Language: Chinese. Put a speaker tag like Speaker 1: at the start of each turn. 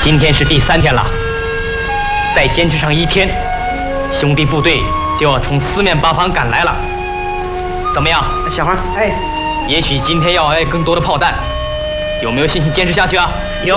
Speaker 1: 今天是第3天了，再坚持上1天，兄弟部队就要从4面8方赶来了。怎么样，
Speaker 2: 小花？哎，
Speaker 1: 也许今天要挨更多的炮弹，有没有信心坚持下去啊？
Speaker 2: 有。